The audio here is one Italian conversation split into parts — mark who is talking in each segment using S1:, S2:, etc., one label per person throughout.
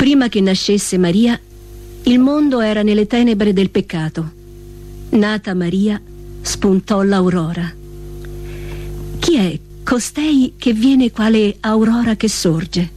S1: Prima che nascesse Maria, il mondo era nelle tenebre del peccato. Nata Maria, spuntò l'aurora. Chi è costei che viene quale aurora che sorge?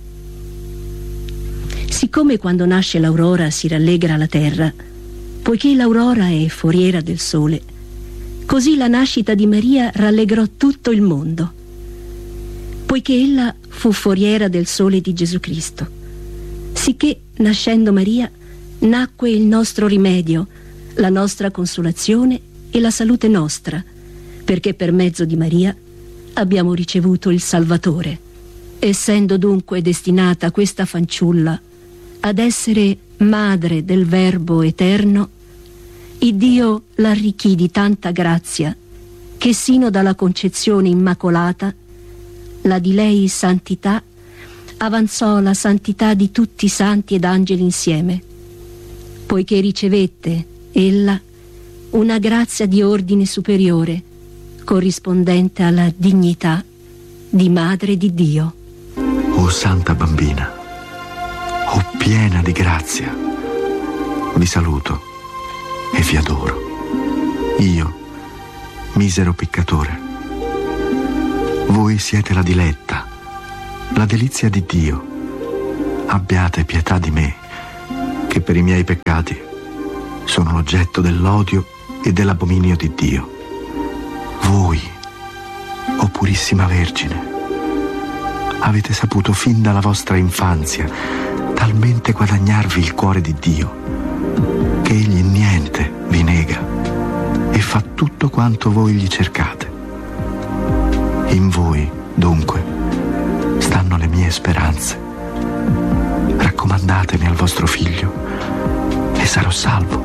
S1: Siccome quando nasce l'aurora si rallegra la terra, poiché l'aurora è foriera del sole, così la nascita di Maria rallegrò tutto il mondo, poiché ella fu foriera del sole di Gesù Cristo. Sicché, nascendo Maria, nacque il nostro rimedio, la nostra consolazione e la salute nostra, perché per mezzo di Maria abbiamo ricevuto il Salvatore. Essendo dunque destinata questa fanciulla ad essere madre del Verbo eterno, Iddio l'arricchì di tanta grazia che sino dalla concezione immacolata la di lei santità avanzò la santità di tutti i santi ed angeli insieme, poiché ricevette ella una grazia di ordine superiore corrispondente alla dignità di Madre di Dio.
S2: O Santa Bambina, o piena di grazia, vi saluto e vi adoro. Io, misero peccatore. Voi siete la diletta, la delizia di Dio. Abbiate pietà di me, che per i miei peccati sono l'oggetto dell'odio e dell'abominio di Dio. Voi, o Purissima Vergine, avete saputo fin dalla vostra infanzia talmente guadagnarvi il cuore di Dio che egli niente vi nega e fa tutto quanto voi gli cercate. In voi, dunque, stanno le mie speranze. Raccomandatemi al vostro figlio e sarò salvo.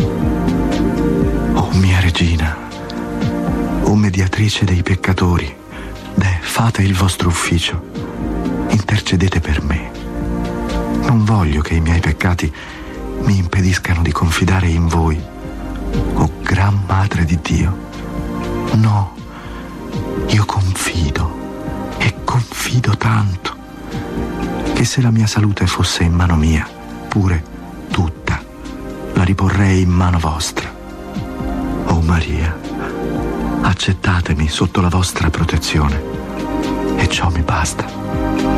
S2: O mia regina, o mediatrice dei peccatori, fate il vostro ufficio, intercedete per me. Non voglio che i miei peccati mi impediscano di confidare in voi, o Gran Madre di Dio. No, io confido, e confido tanto, che se la mia salute fosse in mano mia, pure tutta la riporrei in mano vostra. O Maria, accettatemi sotto la vostra protezione, e ciò mi basta.